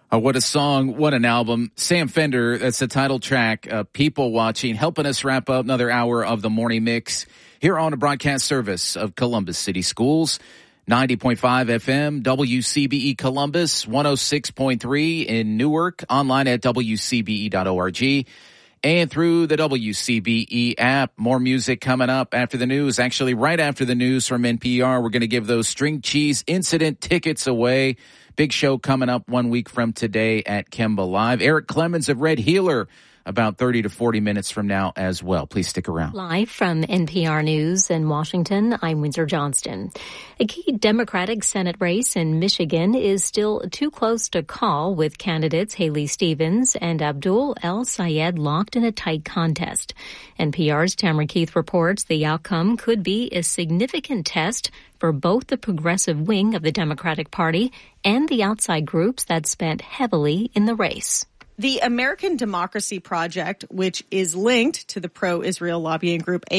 What a song, what an album. Sam Fender, that's the title track, People Watching, helping us wrap up another hour of the morning mix here on a broadcast service of Columbus City Schools. 90.5 FM, WCBE Columbus, 106.3 in Newark, online at WCBE.org, and through the WCBE app. More music coming up after the news. Actually, right after the news from NPR, we're going to give those string cheese incident tickets away. Big show coming up 1 week from today at Kemba Live. Eric Clemens of Red Healer about 30 to 40 minutes from now as well. Please stick around. Live from NPR News in Washington, I'm Windsor Johnston. A key Democratic Senate race in Michigan is still too close to call, with candidates Haley Stevens and Abdul El-Sayed locked in a tight contest. NPR's Tamara Keith reports the outcome could be a significant test for both the progressive wing of the Democratic Party and the outside groups that spent heavily in the race. The American Democracy Project, which is linked to the pro-Israel lobbying group